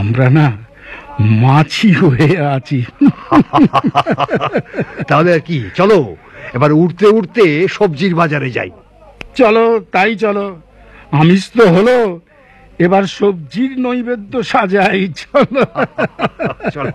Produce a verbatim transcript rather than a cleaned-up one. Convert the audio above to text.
আমরা না মাছি হয়ে আছি। তাহলে আর কি, চলো এবার উঠতে উঠতে সবজির বাজারে যাই। চলো তাই চলো, আমিষ তো হলো, এবার সবজির নৈবেদ্য সাজাই। চলো চলো।